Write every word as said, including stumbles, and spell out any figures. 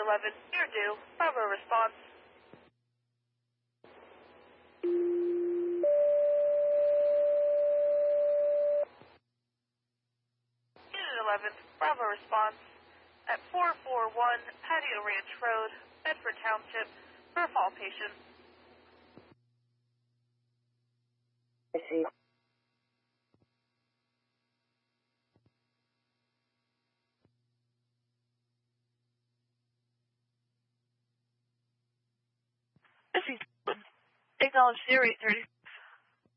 eleven, near due. Bravo response. Unit eleven, Bravo response. At four four one Patio Ranch Road, Bedford Township, for a fall patient. I see. This is Acknowledge zero eight thirty.